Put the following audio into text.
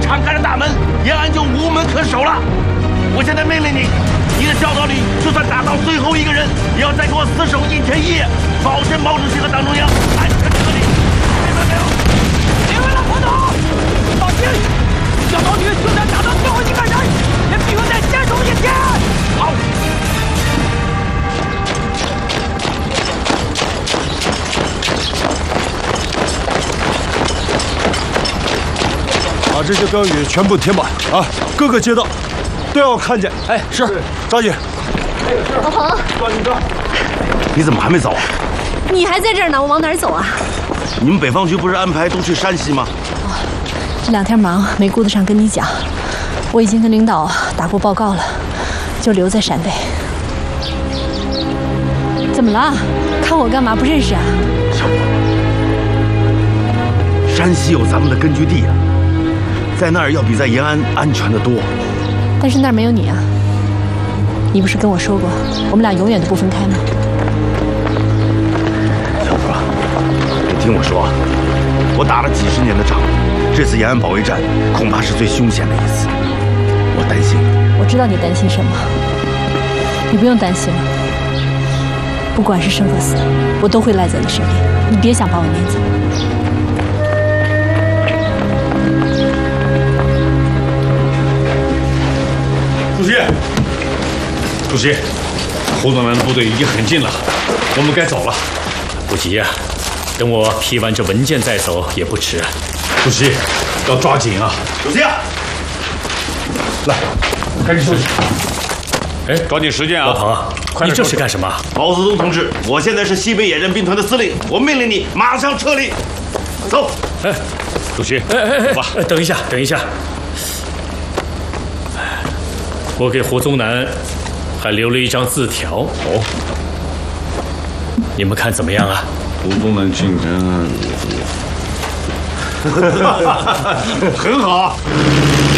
敞开了大门，延安就无门可守了。我现在命令你，你的教导里就算打到最后一个人，也要再给我死守阴天一夜，保证毛主席和党中央安全撤离。明白没有？ 明白了，彭总。放心，教导旅就算打到最后一个人，也必须得坚守阴天。好。 把这些标语全部贴满啊！各个街道都要看见。哎，是，抓紧。 老彭， 抓紧抓！ 你怎么还没走啊？ 你还在这儿呢，我往哪儿走啊？ 你们北方局不是安排都去山西吗？ 哦，这2天忙，没顾得上跟你讲。我已经跟领导打过报告了，就留在陕北。怎么了？看我干嘛？不认识啊？ 小伙，山西有咱们的根据地啊。 在那儿要比在延安安全得多， 但是那儿没有你啊！你不是跟我说过，我们俩永远都不分开吗？ 小伙，你听我说，我打了几10年的仗，这次延安保卫战恐怕是最凶险的一次，我担心。 我知道你担心什么，你不用担心了。不管是生和死，我都会赖在你身边，你别想把我撵走。 主席，胡总南的部队已经很近了，我们该走了。 不急呀，等我批完这文件再走也不迟。 主席，要抓紧啊！ 主席， 来，赶紧休息。 哎， 抓紧时间啊！ 老彭，你这是干什么？ 毛泽东同志，我现在是西北野战兵团的司令，我命令你马上撤离。走。 哎，主席， 走吧。等一下，等一下。 我给胡宗南还留了一张字条哦，你们看怎么样啊？ 胡宗南进城，很好。